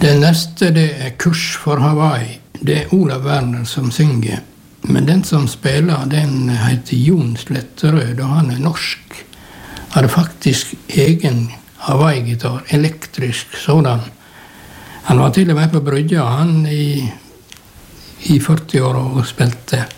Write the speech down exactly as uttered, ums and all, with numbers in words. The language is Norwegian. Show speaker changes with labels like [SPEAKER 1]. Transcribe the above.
[SPEAKER 1] Det neste det er Kurs for Hawaii. Det er Olav Werner som synger. Men den som spiller, den heter Jon Sletterød, og han er norsk. Hadde faktisk egen Hawaii-gitar, elektrisk sådan. Han var til og med på brygja, han i, i førti år og spilte.